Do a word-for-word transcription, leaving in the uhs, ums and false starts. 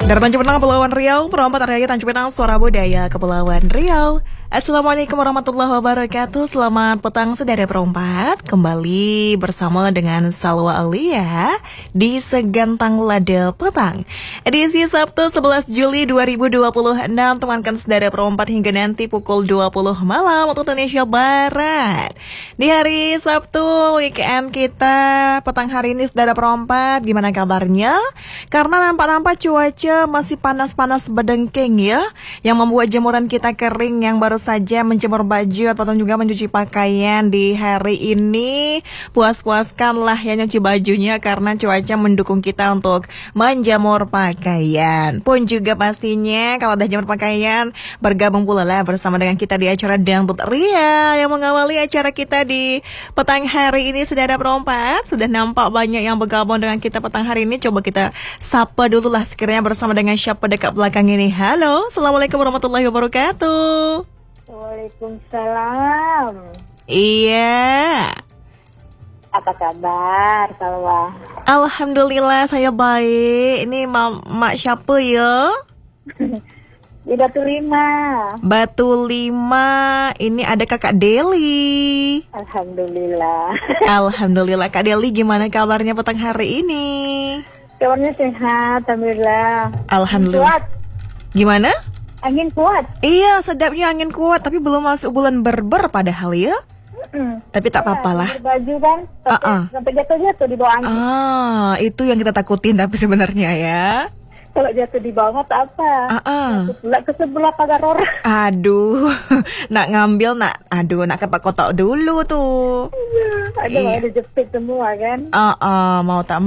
Dari Tanjung Pinang, Kepulauan Riau, perempat area Tanjung Pinang, Suara Budaya, Kepulauan Riau. Assalamualaikum warahmatullahi wabarakatuh. Selamat petang saudara perempat. Kembali bersama dengan Salwa Alia di Segantang Lada Petang. Edisi Sabtu sebelas Juli dua ribu dua puluh enam. Temankan saudara perempat hingga nanti pukul dua puluh malam waktu Indonesia Barat. Di hari Sabtu weekend kita petang hari ini saudara perempat, gimana kabarnya? Karena nampak-nampak cuaca masih panas-panas bedengking ya, yang membuat jemuran kita kering, yang baru saja menjemur baju ataupun juga mencuci pakaian di hari ini. Puas-puaskanlah ya nyuci bajunya karena cuaca mendukung kita untuk menjemur pakaian. Pun juga pastinya kalau udah jemur pakaian, bergabung pula lah bersama dengan kita di acara Dangdut Ria yang mengawali acara kita di petang hari ini. Saudara perempat, sudah nampak banyak yang bergabung dengan kita petang hari ini. Coba kita sapa dulu lah sekiranya bersama dengan siapa dekat belakang ini. Halo, Assalamualaikum warahmatullahi wabarakatuh. Waalaikumsalam. Iya. Apa kabar, Salwa? Alhamdulillah saya baik. Ini ma- mak siapa ya? Di Batu Lima. Batu Lima. Ini ada Kakak Deli. Alhamdulillah. Alhamdulillah. Kak Deli, gimana kabarnya petang hari ini? Kabarnya sehat, alhamdulillah. Alhamdulillah. Kuat. Gimana? Angin kuat. Iya, sedapnya angin kuat, tapi belum masuk bulan berber padahal ya. Mm-mm. Tapi tak apa-apa lah. Ya, baju kan sampai, Uh-uh. sampai jatuh-jatuh di bawah angin. Ah, itu yang kita takutin tapi sebenarnya ya. Kalau jatuh di bawah tak apa. Uh-uh. Jatuh pula ke sebelah pagar orang. Aduh, nak ngambil nak, aduh nak kepak kotak dulu tuh. Ada Iya. ada jepit semua kan. Ah, uh-uh, mau tak